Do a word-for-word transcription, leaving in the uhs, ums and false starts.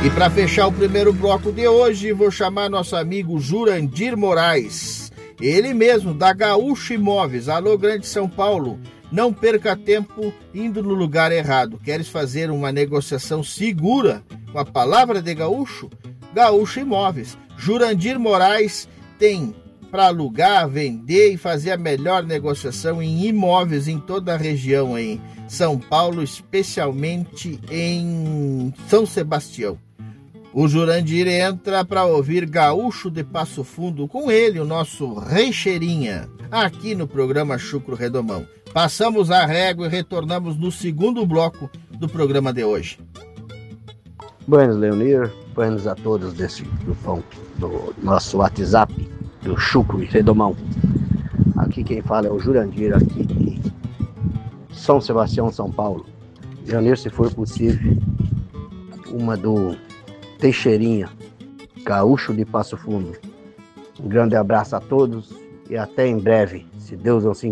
E para fechar o primeiro bloco de hoje, vou chamar nosso amigo Jurandir Moraes. Ele mesmo, da Gaúcho Imóveis. Alô, Grande São Paulo. Não perca tempo indo no lugar errado. Queres fazer uma negociação segura com a palavra de gaúcho? Gaúcho Imóveis. Jurandir Moraes tem para alugar, vender e fazer a melhor negociação em imóveis em toda a região, em São Paulo, especialmente em São Sebastião. O Jurandir entra para ouvir Gaúcho de Passo Fundo com ele, o nosso Rei Cheirinha, aqui no programa Chucro Redomão. Passamos a régua e retornamos no segundo bloco do programa de hoje. Buenos, Leonir. Buenos a todos desse grupão do nosso WhatsApp, do Chucro Redomão. Aqui quem fala é o Jurandir, aqui de São Sebastião, São Paulo. Janeiro, se for possível, uma do Teixeirinha, Gaúcho de Passo Fundo. Um grande abraço a todos e até em breve, se Deus assim